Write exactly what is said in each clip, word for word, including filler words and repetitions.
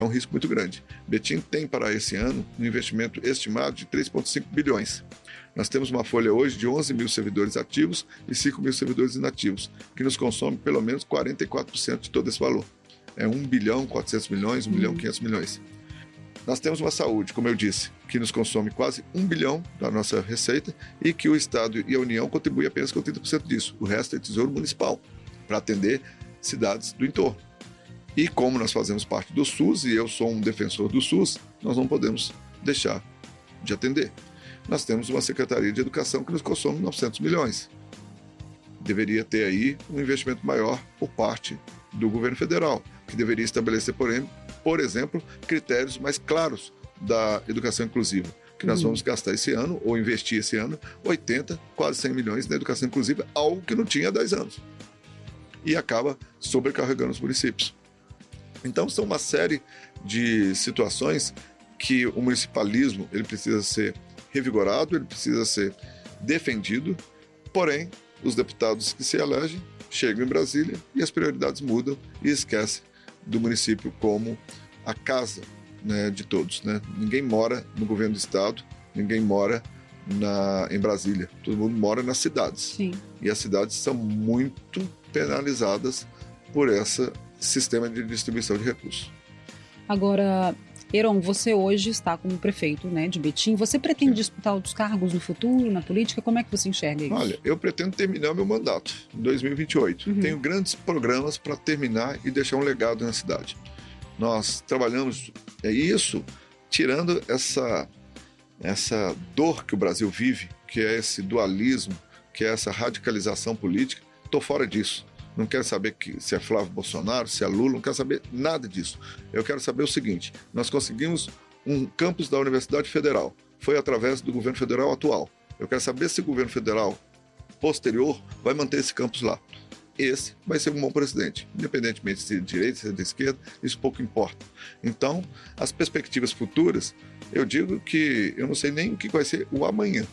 é um risco muito grande. Betim tem para esse ano um investimento estimado de três vírgula cinco bilhões. Nós temos uma folha hoje de onze mil servidores ativos e cinco mil servidores inativos, que nos consome pelo menos quarenta e quatro por cento de todo esse valor. É um bilhão, quatrocentos milhões, um bilhão, quinhentos milhões. Nós temos uma saúde, como eu disse, que nos consome quase um bilhão da nossa receita e que o Estado e a União contribuem apenas com trinta por cento disso. O resto é tesouro municipal, para atender cidades do entorno. E como nós fazemos parte do SUS, e eu sou um defensor do SUS, nós não podemos deixar de atender. Nós temos uma Secretaria de Educação que nos consome novecentos milhões. Deveria ter aí um investimento maior por parte do governo federal, que deveria estabelecer, porém, por exemplo, critérios mais claros da educação inclusiva, que nós vamos gastar esse ano, ou investir esse ano, oitenta, quase cem milhões na educação inclusiva, algo que não tinha há dez anos. E acaba sobrecarregando os municípios. Então, são uma série de situações que o municipalismo ele precisa ser revigorado, ele precisa ser defendido, porém, os deputados que se elegem chegam em Brasília e as prioridades mudam e esquecem do município como a casa, né, de todos. Né? Ninguém mora no governo do estado, ninguém mora na, em Brasília, todo mundo mora nas cidades. Sim. E as cidades são muito penalizadas por esse sistema de distribuição de recursos. Agora, Heron, você hoje está como prefeito, né, de Betim. Você pretende Sim. disputar outros cargos no futuro, na política? Como é que você enxerga isso? Olha, eu pretendo terminar meu mandato em dois mil e vinte e oito. Uhum. Tenho grandes programas para terminar e deixar um legado na cidade. Nós trabalhamos é isso, tirando essa, essa dor que o Brasil vive, que é esse dualismo, que é essa radicalização política. Estou fora disso. Não quero saber que, se é Flávio Bolsonaro, se é Lula, não quero saber nada disso. Eu quero saber o seguinte, nós conseguimos um campus da Universidade Federal, foi através do governo federal atual. Eu quero saber se o governo federal posterior vai manter esse campus lá. Esse vai ser um bom presidente, independentemente se é de direita, se é de esquerda, isso pouco importa. Então, as perspectivas futuras, eu digo que eu não sei nem o que vai ser o amanhã.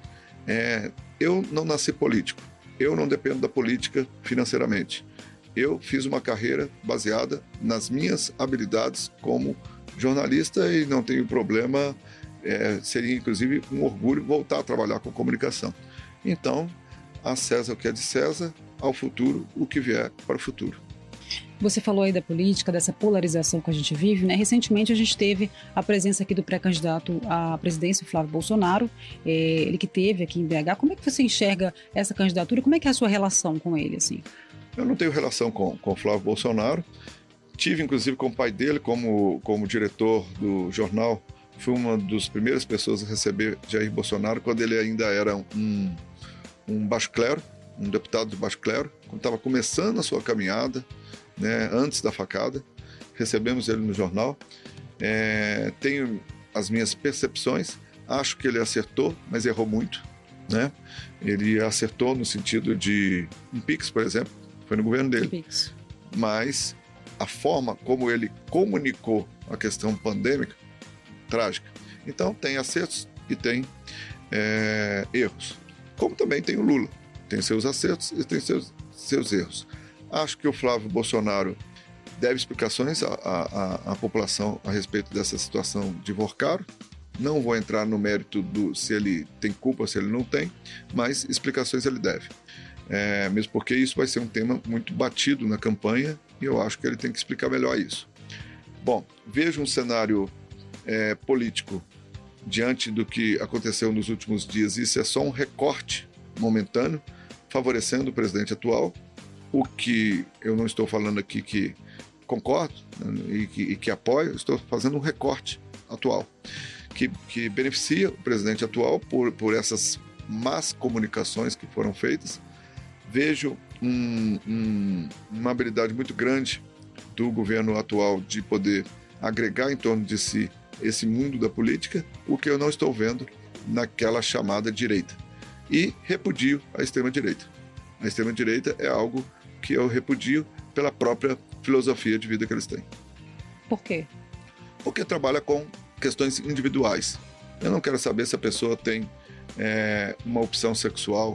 É, eu não nasci político. Eu não dependo da política financeiramente. Eu fiz uma carreira baseada nas minhas habilidades como jornalista e não tenho problema, é, seria inclusive um orgulho voltar a trabalhar com comunicação. Então, a César o que é de César, ao futuro o que vier para o futuro. Você falou aí da política, dessa polarização que a gente vive, né? Recentemente a gente teve a presença aqui do pré-candidato à presidência, Flávio Bolsonaro, é, ele que teve aqui em B H. Como é que você enxerga essa candidatura? Como é que é a sua relação com ele, assim? Eu não tenho relação com o Flávio Bolsonaro. Tive, inclusive, com o pai dele como, como diretor do jornal. Fui uma das primeiras pessoas a receber Jair Bolsonaro quando ele ainda era um, um baixo clero, um deputado de baixo clero, quando estava começando a sua caminhada, né, antes da facada. Recebemos ele no jornal. É, tenho as minhas percepções, acho que ele acertou, mas errou muito, né? Ele acertou no sentido de um Pix, por exemplo, foi no governo dele, Pix. Mas a forma como ele comunicou a questão pandêmica, trágica. Então tem acertos e tem é, erros, como também tem o Lula, tem seus acertos e tem seus, seus erros. Acho que o Flávio Bolsonaro deve explicações à, à, à população a respeito dessa situação de Vorcaro. Não vou entrar no mérito do se ele tem culpa ou se ele não tem, mas explicações ele deve. É, mesmo porque isso vai ser um tema muito batido na campanha e eu acho que ele tem que explicar melhor isso. Bom, vejo um cenário é, político diante do que aconteceu nos últimos dias. Isso é só um recorte momentâneo, favorecendo o presidente atual, o que eu não estou falando aqui que concordo, né, e, que, e que apoio, estou fazendo um recorte atual, que, que beneficia o presidente atual por, por essas más comunicações que foram feitas. Vejo um, um, uma habilidade muito grande do governo atual de poder agregar em torno de si esse mundo da política, o que eu não estou vendo naquela chamada direita. E repudio a extrema-direita. A extrema-direita é algo que eu repudio pela própria filosofia de vida que eles têm. Por quê? Porque trabalha com questões individuais. Eu não quero saber se a pessoa tem é, uma opção sexual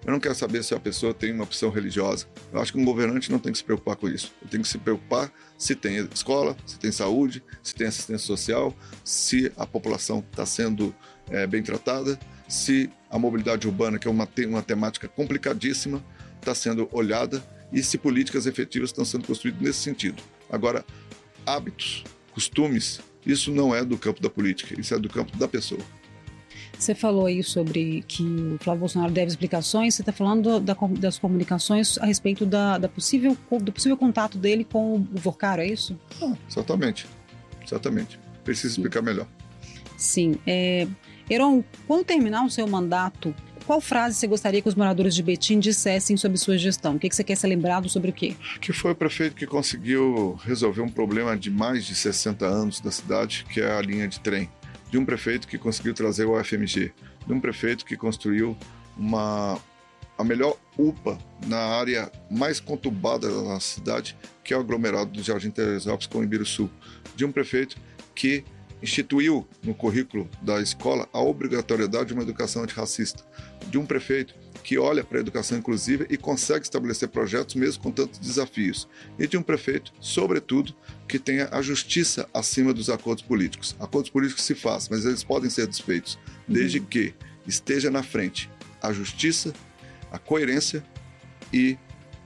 Eu não quero saber se a pessoa tem uma opção religiosa. Eu acho que um governante não tem que se preocupar com isso. Ele tem que se preocupar se tem escola, se tem saúde, se tem assistência social, se a população está sendo é, bem tratada, se a mobilidade urbana, que é uma, uma temática complicadíssima, está sendo olhada e se políticas efetivas estão sendo construídas nesse sentido. Agora, hábitos, costumes, isso não é do campo da política, isso é do campo da pessoa. Você falou aí sobre que o Flávio Bolsonaro deve explicações, você está falando da, das comunicações a respeito da, da possível, do possível contato dele com o Vorcaro, é isso? Ah, exatamente, exatamente. Precisa explicar melhor. Sim. É, Heron, quando terminar o seu mandato, qual frase você gostaria que os moradores de Betim dissessem sobre sua gestão? O que você quer ser lembrado sobre o quê? Que foi o prefeito que conseguiu resolver um problema de mais de sessenta anos da cidade, que é a linha de trem. De um prefeito que conseguiu trazer o U F M G, de um prefeito que construiu uma, a melhor U P A na área mais conturbada da nossa cidade, que é o aglomerado do Jardim Teresópolis com o Ibiruçu, de um prefeito que instituiu no currículo da escola a obrigatoriedade de uma educação antirracista, de um prefeito que olha para a educação inclusiva e consegue estabelecer projetos mesmo com tantos desafios, e de um prefeito, sobretudo, que tenha a justiça acima dos acordos políticos. Acordos políticos se fazem, mas eles podem ser desfeitos, desde uhum. que esteja na frente a justiça, a coerência e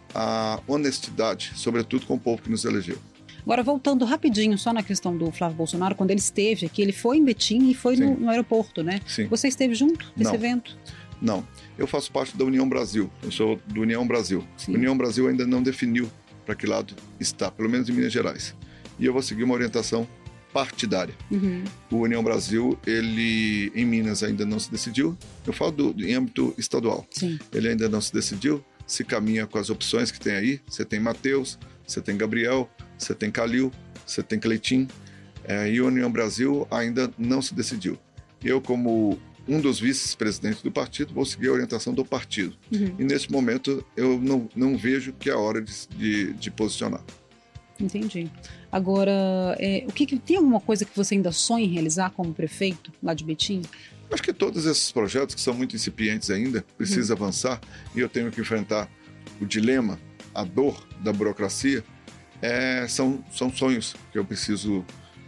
a honestidade, sobretudo com o povo que nos elegeu. Agora, voltando rapidinho só na questão do Flávio Bolsonaro, quando ele esteve aqui, ele foi em Betim e foi no, no aeroporto, né? Sim. Você esteve junto nesse Não. evento? Não, eu faço parte da União Brasil, eu sou do União Brasil. Sim. A União Brasil ainda não definiu para que lado está, pelo menos em Minas Gerais. E eu vou seguir uma orientação partidária. Uhum. O União Brasil, ele em Minas ainda não se decidiu, eu falo do, do, em âmbito estadual. Sim. Ele ainda não se decidiu, se caminha com as opções que tem aí. Você tem Matheus, você tem Gabriel, você tem Calil, você tem Cleitinho, é, e a União Brasil ainda não se decidiu. Eu, como um dos vice-presidentes do partido, vou seguir a orientação do partido. Uhum. E nesse momento eu não, não vejo que é a hora de, de, de posicionar. Entendi. Agora, é, o que, que tem alguma coisa que você ainda sonha em realizar como prefeito lá de Betim? Acho que todos esses projetos, que são muito incipientes ainda, precisam uhum. avançar, e eu tenho que enfrentar o dilema, a dor da burocracia. É, são, são sonhos que eu preciso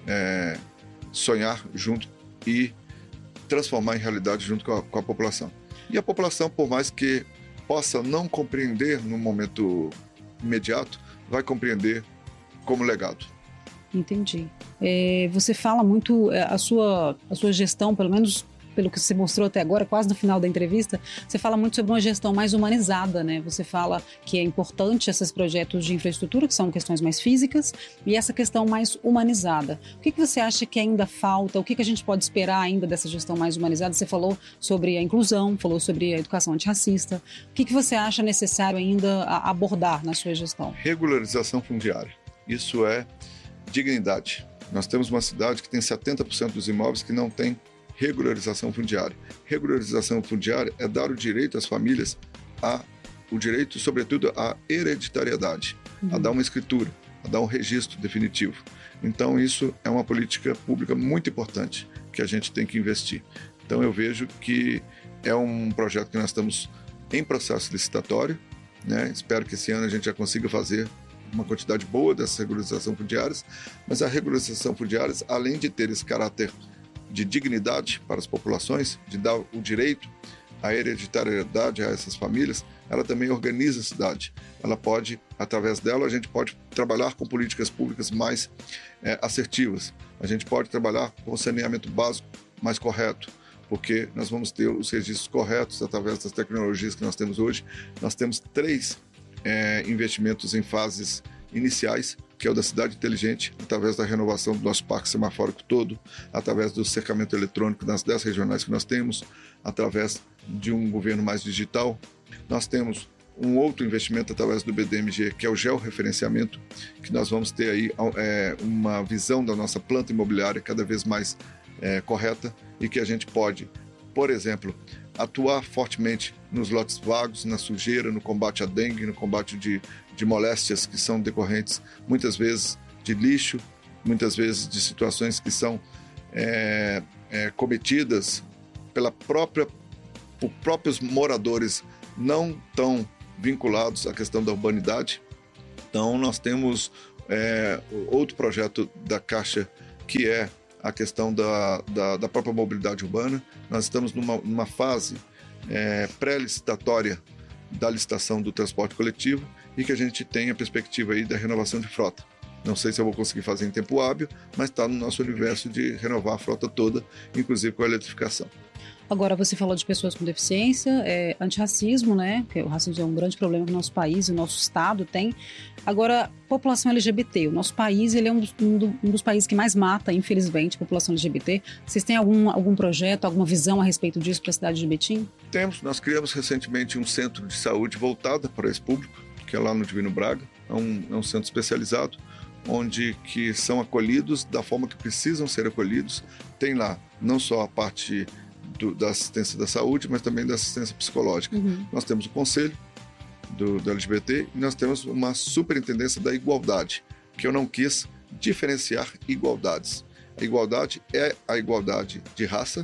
é, sonhar junto e transformar em realidade junto com a, com a população. E a população, por mais que possa não compreender no momento imediato, vai compreender como legado. Entendi. É, você fala muito, a sua, a sua gestão, pelo menos pelo que você mostrou até agora, quase no final da entrevista, você fala muito sobre uma gestão mais humanizada, né? Você fala que é importante esses projetos de infraestrutura, que são questões mais físicas, e essa questão mais humanizada. O que, que você acha que ainda falta? O que, que a gente pode esperar ainda dessa gestão mais humanizada? Você falou sobre a inclusão, falou sobre a educação antirracista. O que, que você acha necessário ainda abordar na sua gestão? Regularização fundiária. Isso é dignidade. Nós temos uma cidade que tem setenta por cento dos imóveis que não tem regularização fundiária. Regularização fundiária é dar o direito às famílias, a, o direito, sobretudo, à hereditariedade, uhum. a dar uma escritura, a dar um registro definitivo. Então, isso é uma política pública muito importante que a gente tem que investir. Então, eu vejo que é um projeto que nós estamos em processo licitatório, né? Espero que esse ano a gente já consiga fazer uma quantidade boa dessas regularizações fundiárias, mas a regularização fundiária, além de ter esse caráter de dignidade para as populações, de dar o direito à hereditariedade a essas famílias, ela também organiza a cidade. Ela pode, através dela, a gente pode trabalhar com políticas públicas mais é, assertivas. A gente pode trabalhar com o saneamento básico mais correto, porque nós vamos ter os registros corretos através das tecnologias que nós temos hoje. Nós temos três é, investimentos em fases iniciais, que é o da cidade inteligente, através da renovação do nosso parque semafórico todo, através do cercamento eletrônico nas dez regionais que nós temos, através de um governo mais digital. Nós temos um outro investimento através do B D M G, que é o georreferenciamento, que nós vamos ter aí é, uma visão da nossa planta imobiliária cada vez mais é, correta, e que a gente pode, por exemplo, atuar fortemente nos lotes vagos, na sujeira, no combate à dengue, no combate de, de moléstias que são decorrentes, muitas vezes, de lixo, muitas vezes de situações que são é, é, cometidas pela própria, por próprios moradores não tão vinculados à questão da urbanidade. Então, nós temos é, outro projeto da Caixa, que é a questão da, da, da própria mobilidade urbana. Nós estamos numa, numa fase é, pré-licitatória da licitação do transporte coletivo e que a gente tem a perspectiva aí da renovação de frota. Não sei se eu vou conseguir fazer em tempo hábil, mas está no nosso universo de renovar a frota toda, inclusive com a eletrificação. Agora, você falou de pessoas com deficiência, é, antirracismo, né? Porque o racismo é um grande problema que o nosso país e o nosso estado tem. Agora, população L G B T. O nosso país ele é um dos, um, do, um dos países que mais mata, infelizmente, a população L G B T. Vocês têm algum, algum projeto, alguma visão a respeito disso para a cidade de Betim? Temos. Nós criamos recentemente um centro de saúde voltado para esse público, que é lá no Divino Braga. É um, é um centro especializado, onde que são acolhidos da forma que precisam ser acolhidos. Tem lá não só a parte do, da assistência da saúde, mas também da assistência psicológica. Uhum. Nós temos o conselho do, do L G B T e nós temos uma superintendência da igualdade, que eu não quis diferenciar igualdades. A igualdade é a igualdade de raça,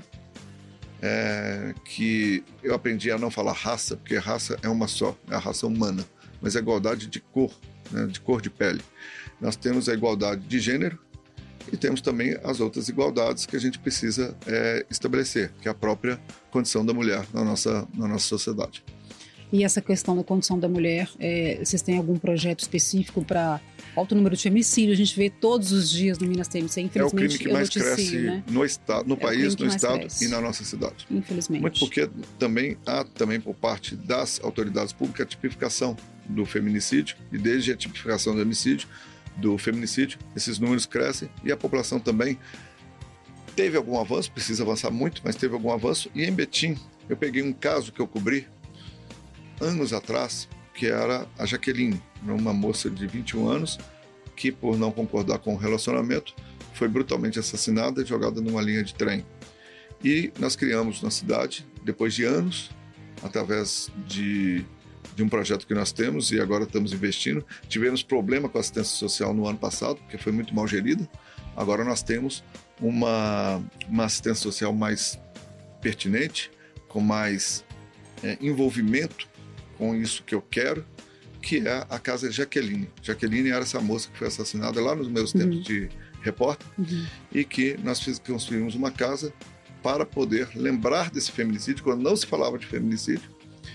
é, que eu aprendi a não falar raça, porque raça é uma só, é a raça humana, mas a igualdade de cor, né, de cor de pele. Nós temos a igualdade de gênero e temos também as outras igualdades que a gente precisa é, estabelecer, que é a própria condição da mulher na nossa, na nossa sociedade. E essa questão da condição da mulher, é, vocês têm algum projeto específico para alto número de feminicídio? A gente vê todos os dias no Minas T M C, infelizmente. É o crime que mais cresce, né? no, estado, no é país, no estado cresce. E na nossa cidade. Infelizmente. Muito porque também há, também por parte das autoridades públicas, a tipificação do feminicídio, e desde a tipificação do homicídio, do feminicídio, esses números crescem e a população também teve algum avanço, precisa avançar muito, mas teve algum avanço. E em Betim, eu peguei um caso que eu cobri anos atrás, que era a Jaqueline, uma moça de vinte e um anos, que por não concordar com o relacionamento, foi brutalmente assassinada e jogada numa linha de trem. E nós criamos na cidade, depois de anos, através de de um projeto que nós temos e agora estamos investindo. Tivemos problema com a assistência social no ano passado, porque foi muito mal gerida. Agora nós temos uma, uma assistência social mais pertinente, com mais é, envolvimento com isso que eu quero, que é a Casa Jaqueline. Jaqueline era essa moça que foi assassinada lá nos meus tempos uhum. de repórter, uhum. e que nós construímos uma casa para poder lembrar desse feminicídio, quando não se falava de feminicídio.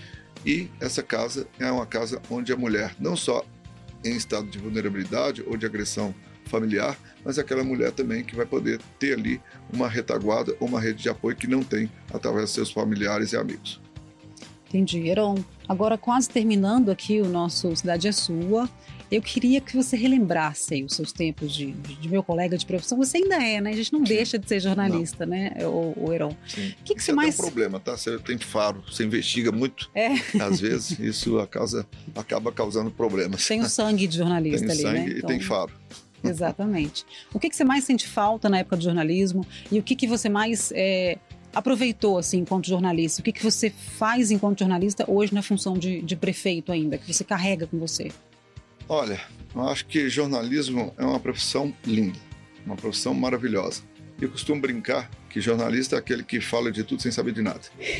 E essa casa é uma casa onde a mulher, não só em estado de vulnerabilidade ou de agressão familiar, mas aquela mulher também que vai poder ter ali uma retaguarda ou uma rede de apoio que não tem através de seus familiares e amigos. Entendi. Heron, agora quase terminando aqui o nosso Cidade é Sua, eu queria que você relembrasse aí os seus tempos de, de meu colega de profissão. Você ainda é, né? A gente não Sim. deixa de ser jornalista, não. né, o, o Heron? Sim. O que, que você é mais... um problema, tá? Você tem faro, você investiga muito. É. Às vezes, isso a causa, acaba causando problemas. Tem o sangue de jornalista tem ali, sangue né? E então... tem faro. Exatamente. O que, que você mais sente falta na época do jornalismo? E o que, que você mais... É... aproveitou, assim, enquanto jornalista? O que, que você faz enquanto jornalista hoje na função de, de prefeito ainda, que você carrega com você? Olha, eu acho que jornalismo é uma profissão linda, uma profissão maravilhosa. Eu costumo brincar que jornalista é aquele que fala de tudo sem saber de nada.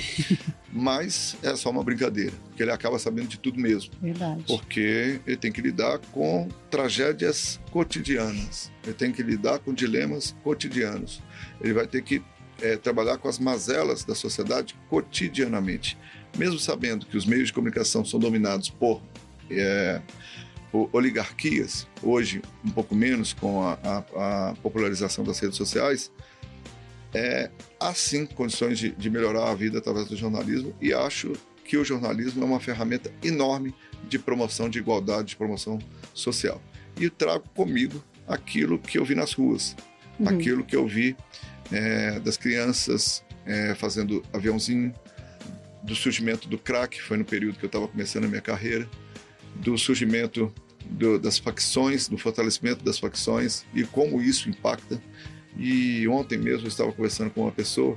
Mas é só uma brincadeira, porque ele acaba sabendo de tudo mesmo. Verdade. Porque ele tem que lidar com tragédias cotidianas, ele tem que lidar com dilemas cotidianos, ele vai ter que É, trabalhar com as mazelas da sociedade cotidianamente. Mesmo sabendo que os meios de comunicação são dominados por, é, por oligarquias, hoje um pouco menos com a, a, a popularização das redes sociais, é, há sim condições de, de melhorar a vida através do jornalismo, e acho que o jornalismo é uma ferramenta enorme de promoção de igualdade, de promoção social. E trago comigo aquilo que eu vi nas ruas, uhum. aquilo que eu vi É, das crianças é, fazendo aviãozinho, do surgimento do crack, foi no período que eu estava começando a minha carreira, do surgimento do, das facções, do fortalecimento das facções e como isso impacta. E ontem mesmo eu estava conversando com uma pessoa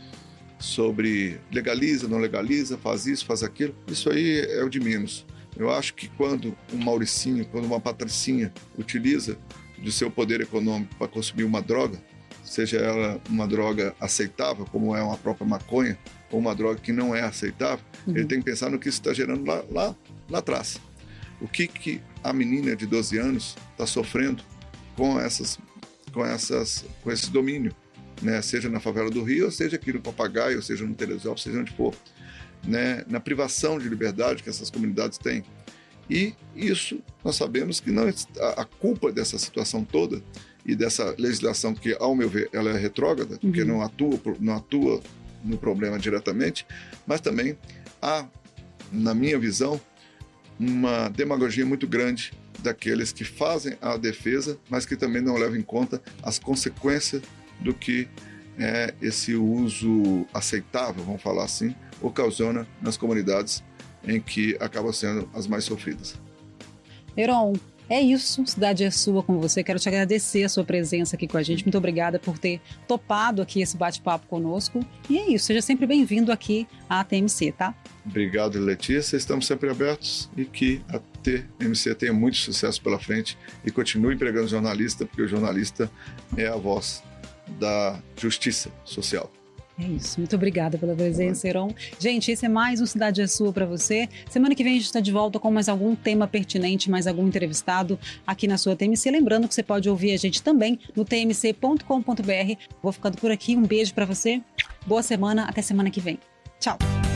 sobre legaliza, não legaliza, faz isso, faz aquilo. Isso aí é o de menos. Eu acho que quando um Mauricinho, quando uma Patricinha utiliza do seu poder econômico para consumir uma droga, seja ela uma droga aceitável, como é uma própria maconha, ou uma droga que não é aceitável, uhum. ele tem que pensar no que isso está gerando lá, lá, lá atrás. O que, que a menina de doze anos está sofrendo com, essas, com, essas, com esse domínio, né? Seja na favela do Rio, ou seja aqui no Papagaio, ou seja no Teresópolis, seja onde for, né? Na privação de liberdade que essas comunidades têm. E isso nós sabemos que não, a culpa dessa situação toda e dessa legislação que, ao meu ver, ela é retrógrada, uhum. porque não atua, não atua no problema diretamente, mas também há, na minha visão, uma demagogia muito grande daqueles que fazem a defesa, mas que também não levam em conta as consequências do que é, esse uso aceitável, vamos falar assim, ocasiona nas comunidades em que acabam sendo as mais sofridas. Heron, é isso, Cidade é Sua com você. Quero te agradecer a sua presença aqui com a gente. Muito obrigada por ter topado aqui esse bate-papo conosco. E é isso, seja sempre bem-vindo aqui à T M C, tá? Obrigado, Letícia. Estamos sempre abertos e que a T M C tenha muito sucesso pela frente e continue empregando jornalista, porque o jornalista é a voz da justiça social. É isso, muito obrigada pela presença, Heron. Gente, esse é mais um Cidade é Sua para você. Semana que vem a gente está de volta com mais algum tema pertinente, mais algum entrevistado aqui na sua T M C. Lembrando que você pode ouvir a gente também no t m c ponto com ponto b r. Vou ficando por aqui, um beijo para você. Boa semana, até semana que vem. Tchau.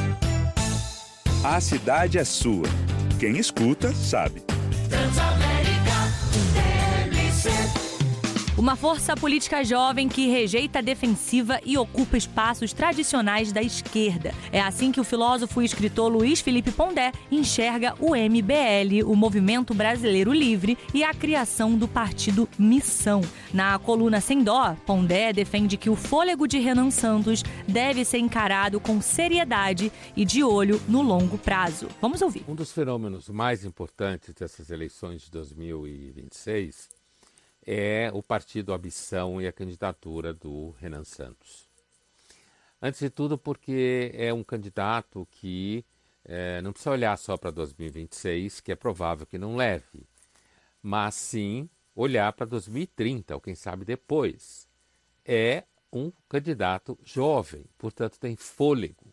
A cidade é sua. Quem escuta, sabe. Uma força política jovem que rejeita a defensiva e ocupa espaços tradicionais da esquerda. É assim que o filósofo e escritor Luiz Felipe Pondé enxerga o M B L, o Movimento Brasileiro Livre, e a criação do partido Missão. Na coluna Sem Dó, Pondé defende que o fôlego de Renan Santos deve ser encarado com seriedade e de olho no longo prazo. Vamos ouvir. Um dos fenômenos mais importantes dessas eleições de dois mil e vinte e seis é o partido Ambição e a candidatura do Renan Santos. Antes de tudo porque é um candidato que é, não precisa olhar só para dois mil e vinte e seis, que é provável que não leve, mas sim olhar para dois mil e trinta, ou quem sabe depois. É um candidato jovem, portanto tem fôlego.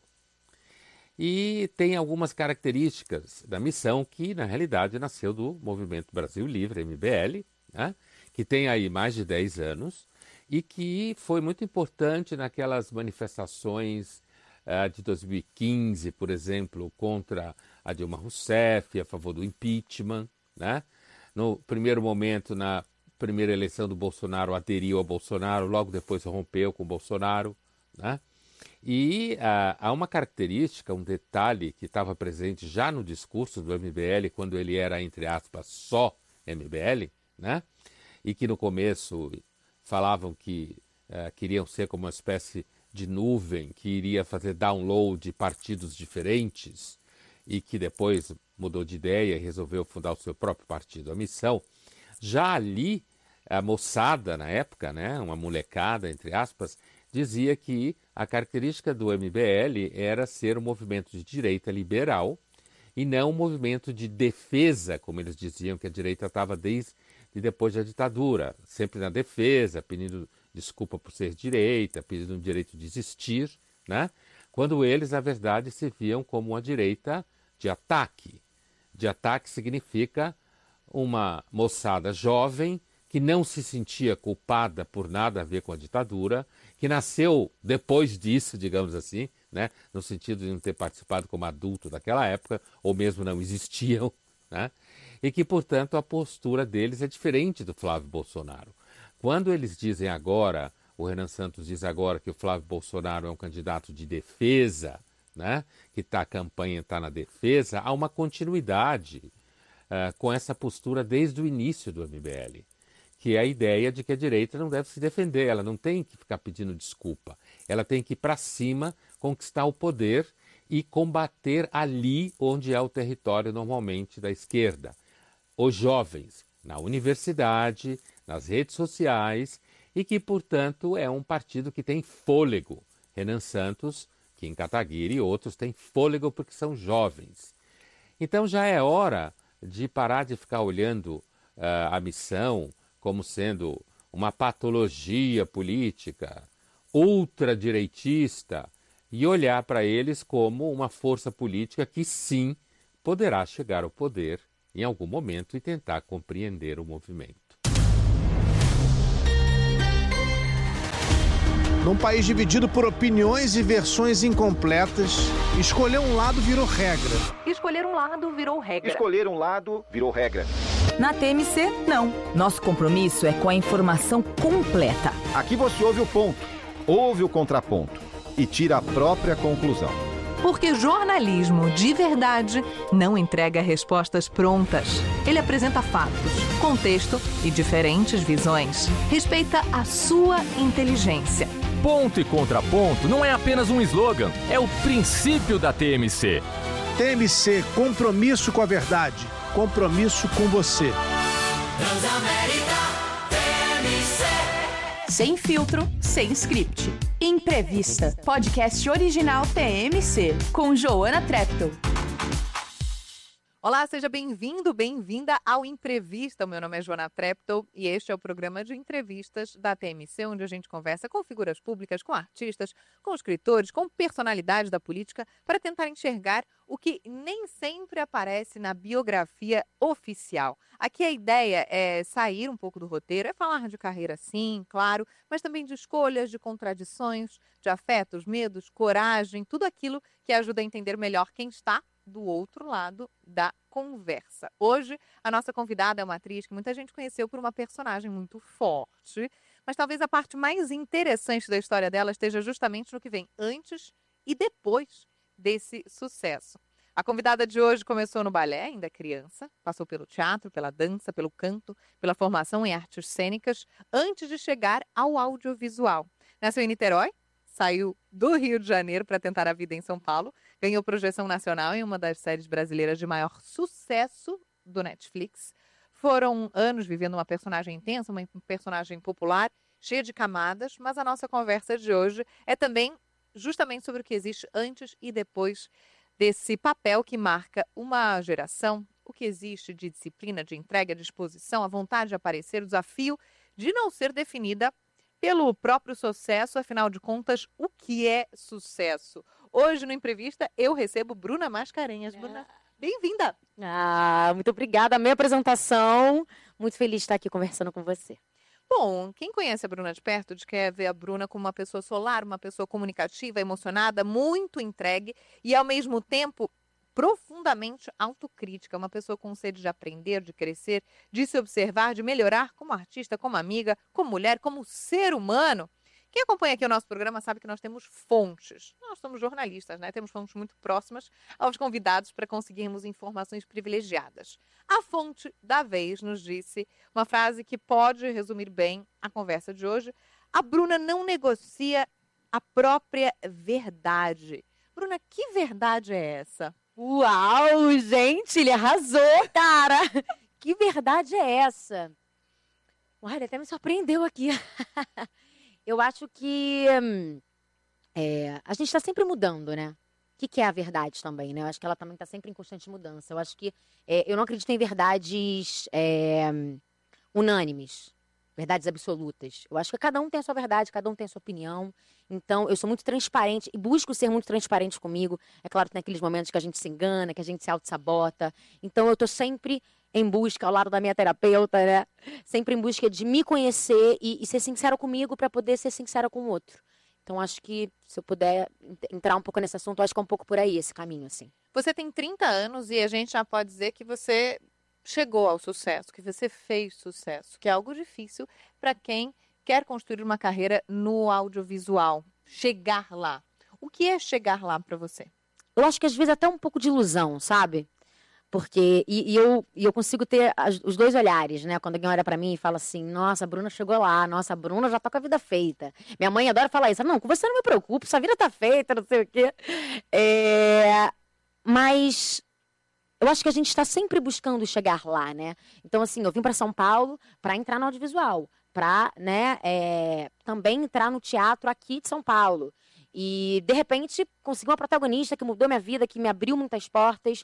E tem algumas características da Missão que, na realidade, nasceu do Movimento Brasil Livre, M B L, né? Que tem aí mais de dez anos e que foi muito importante naquelas manifestações uh, de dois mil e quinze, por exemplo, contra a Dilma Rousseff, a favor do impeachment, né? No primeiro momento, na primeira eleição do Bolsonaro, aderiu ao Bolsonaro, logo depois rompeu com o Bolsonaro, né? E uh, há uma característica, um detalhe que estava presente já no discurso do M B L, quando ele era, entre aspas, só M B L, né? E que no começo falavam que uh, queriam ser como uma espécie de nuvem que iria fazer download de partidos diferentes e que depois mudou de ideia e resolveu fundar o seu próprio partido, a Missão. Já ali, a moçada na época, né, uma molecada, entre aspas, dizia que a característica do M B L era ser um movimento de direita liberal e não um movimento de defesa, como eles diziam que a direita estava desde e depois da ditadura, sempre na defesa, pedindo desculpa por ser direita, pedindo o direito de existir, né? Quando eles, na verdade, se viam como uma direita de ataque. De ataque significa uma moçada jovem que não se sentia culpada por nada a ver com a ditadura, que nasceu depois disso, digamos assim, né? No sentido de não ter participado como adulto daquela época, ou mesmo não existiam, né? E que, portanto, a postura deles é diferente do Flávio Bolsonaro. Quando eles dizem agora, o Renan Santos diz agora que o Flávio Bolsonaro é um candidato de defesa, né? Que tá, a campanha está na defesa, há uma continuidade uh, com essa postura desde o início do M B L, que é a ideia de que a direita não deve se defender, ela não tem que ficar pedindo desculpa, ela tem que ir para cima, conquistar o poder e combater ali onde é o território normalmente da esquerda. Os jovens na universidade, nas redes sociais e que, portanto, é um partido que tem fôlego. Renan Santos, Kim Kataguiri e outros têm fôlego porque são jovens. Então já é hora de parar de ficar olhando uh, a Missão como sendo uma patologia política ultradireitista e olhar para eles como uma força política que sim poderá chegar ao poder em algum momento e tentar compreender o movimento. Num país dividido por opiniões e versões incompletas, escolher um lado virou regra. Escolher um lado virou regra. Escolher um lado virou regra. Na T M C, não. Nosso compromisso é com a informação completa. Aqui você ouve o ponto, ouve o contraponto e tira a própria conclusão. Porque jornalismo de verdade não entrega respostas prontas. Ele apresenta fatos, contexto e diferentes visões. Respeita a sua inteligência. Ponto e contraponto não é apenas um slogan, é o princípio da T M C. T M C, compromisso com a verdade, compromisso com você. Transamérica T M C. Sem filtro, sem script. Imprevista, podcast original T M C, com Joana Treptow. Olá, seja bem-vindo, bem-vinda ao Imprevista. O meu nome é Joana Treptow e este é o programa de entrevistas da T M C, onde a gente conversa com figuras públicas, com artistas, com escritores, com personalidades da política, para tentar enxergar o que nem sempre aparece na biografia oficial. Aqui a ideia é sair um pouco do roteiro, é falar de carreira sim, claro, mas também de escolhas, de contradições, de afetos, medos, coragem, tudo aquilo que ajuda a entender melhor quem está do outro lado da conversa. Hoje, a nossa convidada é uma atriz que muita gente conheceu por uma personagem muito forte, mas talvez a parte mais interessante da história dela esteja justamente no que vem antes e depois desse sucesso. A convidada de hoje começou no balé, ainda criança, passou pelo teatro, pela dança, pelo canto, pela formação em artes cênicas, antes de chegar ao audiovisual. Nasceu em Niterói, saiu do Rio de Janeiro para tentar a vida em São Paulo, ganhou projeção nacional em uma das séries brasileiras de maior sucesso do Netflix. Foram anos vivendo uma personagem intensa, uma personagem popular, cheia de camadas, mas a nossa conversa de hoje é também justamente sobre o que existe antes e depois desse papel que marca uma geração, o que existe de disciplina, de entrega, de exposição, a vontade de aparecer, o desafio de não ser definida pelo próprio sucesso. Afinal de contas, o que é sucesso? Hoje, no Imprevista, eu recebo Bruna Mascarenhas. Bruna, bem-vinda! Ah, muito obrigada. A minha apresentação. Muito feliz de estar aqui conversando com você. Bom, quem conhece a Bruna de perto diz que quer ver a Bruna como uma pessoa solar, uma pessoa comunicativa, emocionada, muito entregue e, ao mesmo tempo, profundamente autocrítica, uma pessoa com sede de aprender, de crescer, de se observar, de melhorar como artista, como amiga, como mulher, como ser humano. Quem acompanha aqui o nosso programa sabe que nós temos fontes. Nós somos jornalistas, né? Temos fontes muito próximas aos convidados para conseguirmos informações privilegiadas. A fonte da vez nos disse uma frase que pode resumir bem a conversa de hoje. A Bruna não negocia a própria verdade. Bruna, que verdade é essa? Uau, gente, ele arrasou, cara! Que verdade é essa? Uai, ele até me surpreendeu aqui. Eu acho que hum, é, a gente está sempre mudando, né? O que, que é a verdade também, né? Eu acho que ela também está sempre em constante mudança. Eu acho que é, eu não acredito em verdades é, unânimes, verdades absolutas. Eu acho que cada um tem a sua verdade, cada um tem a sua opinião. Então, eu sou muito transparente e busco ser muito transparente comigo. É claro que tem aqueles momentos que a gente se engana, que a gente se auto-sabota. Então, eu tô sempre em busca, ao lado da minha terapeuta, né? Sempre em busca de me conhecer e, e ser sincera comigo para poder ser sincera com o outro. Então, acho que se eu puder entrar um pouco nesse assunto, acho que é um pouco por aí esse caminho, assim. Você tem trinta anos e a gente já pode dizer que você chegou ao sucesso, que você fez sucesso, que é algo difícil para quem quer construir uma carreira no audiovisual. Chegar lá. O que é chegar lá para você? Eu acho que às vezes até um pouco de ilusão, sabe? Porque, e, e, eu, e eu consigo ter as, os dois olhares, né? Quando alguém olha pra mim e fala assim, nossa, a Bruna chegou lá, nossa, a Bruna já tá com a vida feita. Minha mãe adora falar isso, não, com você não me preocupe, sua vida tá feita, não sei o quê. É... Mas eu acho que a gente está sempre buscando chegar lá, né? Então, assim, eu vim para São Paulo para entrar no audiovisual, para, né, é... também entrar no teatro aqui de São Paulo. E, de repente, consegui uma protagonista que mudou minha vida, que me abriu muitas portas.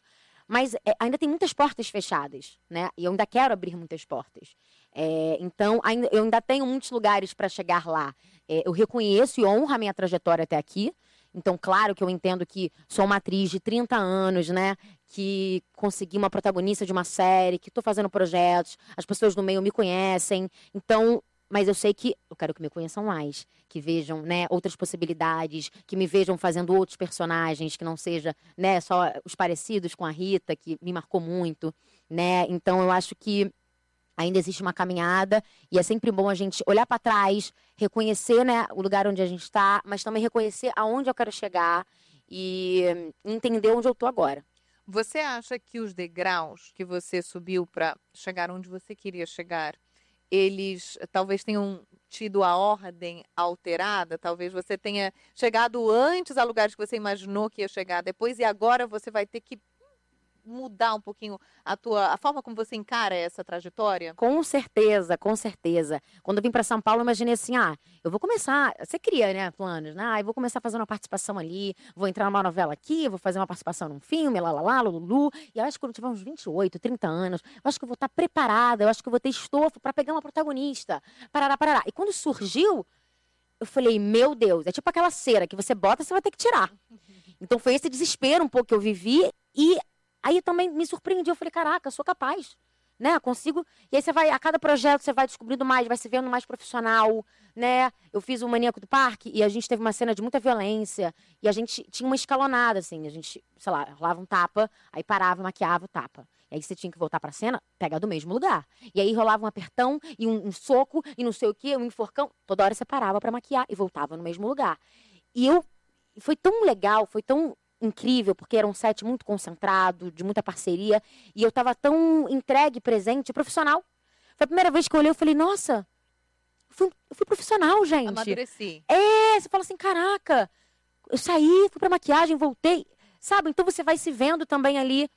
Mas é, ainda tem muitas portas fechadas, né? E eu ainda quero abrir muitas portas. É, então, ainda, eu ainda tenho muitos lugares para chegar lá. É, eu reconheço e honro a minha trajetória até aqui. Então, claro que eu entendo que sou uma atriz de trinta anos, né? Que consegui uma protagonista de uma série, que estou fazendo projetos, as pessoas do meio me conhecem. Então, mas eu sei que eu quero que me conheçam mais, que vejam, né, outras possibilidades, que me vejam fazendo outros personagens, que não seja, né, só os parecidos com a Rita, que me marcou muito, né? Então, eu acho que ainda existe uma caminhada e é sempre bom a gente olhar para trás, reconhecer, né, o lugar onde a gente está, mas também reconhecer aonde eu quero chegar e entender onde eu estou agora. Você acha que os degraus que você subiu para chegar onde você queria chegar, eles talvez tenham tido a ordem alterada? Talvez você tenha chegado antes a lugares que você imaginou que ia chegar depois e agora você vai ter que mudar um pouquinho a tua a forma como você encara essa trajetória? Com certeza, com certeza. Quando eu vim para São Paulo, eu imaginei assim, ah, eu vou começar, você cria, né, planos, né? Ah, eu vou começar fazendo uma participação ali, vou entrar numa novela aqui, vou fazer uma participação num filme, lá, lá, lá, lulu, e eu acho que quando eu tiver uns vinte e oito, trinta anos, eu acho que eu vou estar preparada, eu acho que eu vou ter estofo para pegar uma protagonista, parará, parará. E quando surgiu, eu falei, meu Deus, é tipo aquela cera que você bota, você vai ter que tirar. Então foi esse desespero um pouco que eu vivi e aí eu também me surpreendi, eu falei, caraca, eu sou capaz, né, consigo. E aí você vai, a cada projeto você vai descobrindo mais, vai se vendo mais profissional, né. Eu fiz o Maníaco do Parque e a gente teve uma cena de muita violência e a gente tinha uma escalonada, assim, a gente, sei lá, rolava um tapa, aí parava, maquiava o tapa. E aí você tinha que voltar pra cena, pegar do mesmo lugar. E aí rolava um apertão e um, um soco e não sei o quê, um enforcão. Toda hora você parava pra maquiar e voltava no mesmo lugar. E eu, foi tão legal, foi tão incrível, porque era um set muito concentrado, de muita parceria, e eu tava tão entregue, presente, profissional. Foi a primeira vez que eu olhei, eu falei, nossa, eu fui, eu fui profissional, gente. Amadureci. É, você fala assim, caraca, eu saí, fui pra maquiagem, voltei, sabe? Então você vai se vendo também ali,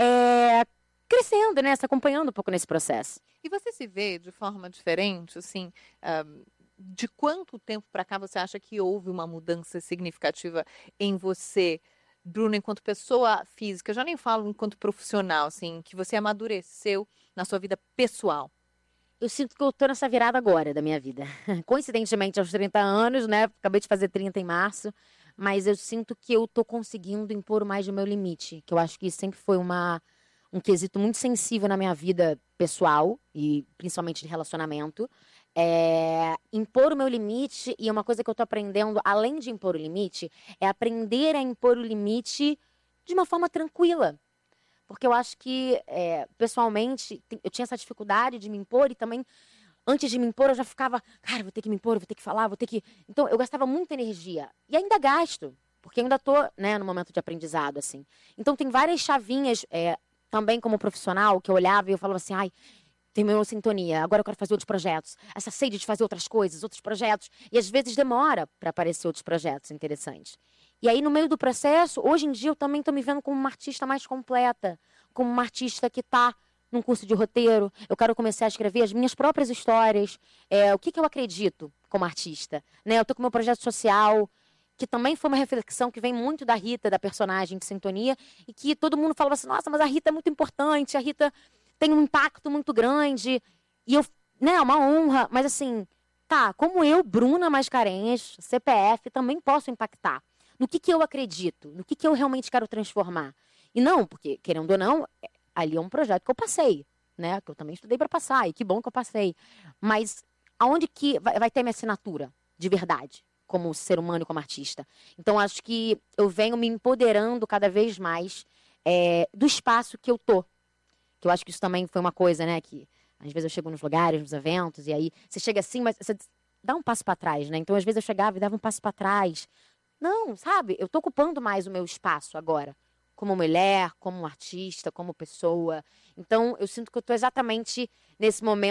é, crescendo, né? Se acompanhando um pouco nesse processo. E você se vê de forma diferente, assim, um, de quanto tempo pra cá você acha que houve uma mudança significativa em você, Bruna, enquanto pessoa física? Eu já nem falo enquanto profissional, assim, que você amadureceu na sua vida pessoal. Eu sinto que eu tô nessa virada agora da minha vida. Coincidentemente, aos trinta anos, né? Acabei de fazer trinta em março. Mas eu sinto que eu tô conseguindo impor mais o meu limite. Que eu acho que isso sempre foi uma, um quesito muito sensível na minha vida pessoal. E principalmente de relacionamento. É, impor o meu limite, e uma coisa que eu tô aprendendo, além de impor o limite, é aprender a impor o limite de uma forma tranquila. Porque eu acho que, é, pessoalmente, eu tinha essa dificuldade de me impor e também, antes de me impor, eu já ficava, cara, vou ter que me impor, vou ter que falar, vou ter que... Então, eu gastava muita energia. E ainda gasto, porque eu ainda tô, né, no momento de aprendizado, assim. Então, tem várias chavinhas, é, também como profissional, que eu olhava e eu falava assim, ai, terminou Sintonia, agora eu quero fazer outros projetos. Essa sede de fazer outras coisas, outros projetos. E às vezes demora para aparecer outros projetos interessantes. E aí, no meio do processo, hoje em dia eu também estou me vendo como uma artista mais completa. Como uma artista que está num curso de roteiro. Eu quero começar a escrever as minhas próprias histórias. É, o que, que eu acredito como artista. Né? Eu estou com o meu projeto social, que também foi uma reflexão que vem muito da Rita, da personagem de Sintonia. E que todo mundo falava assim, nossa, mas a Rita é muito importante, a Rita tem um impacto muito grande, e eu, né, é uma honra, mas assim, tá, como eu, Bruna Mascarenhas, C P F, também posso impactar. No que que eu acredito, no que que eu realmente quero transformar. E não, porque, querendo ou não, ali é um projeto que eu passei, né, que eu também estudei para passar, e que bom que eu passei. Mas aonde que vai, vai ter minha assinatura, de verdade, como ser humano e como artista? Então, acho que eu venho me empoderando cada vez mais é, do espaço que eu tô. Que eu acho que isso também foi uma coisa, né, que às vezes eu chego nos lugares, nos eventos, e aí você chega assim, mas você dá um passo para trás, né? Então, às vezes eu chegava e dava um passo para trás. Não, sabe? Eu tô ocupando mais o meu espaço agora, como mulher, como artista, como pessoa. Então, eu sinto que eu tô exatamente nesse momento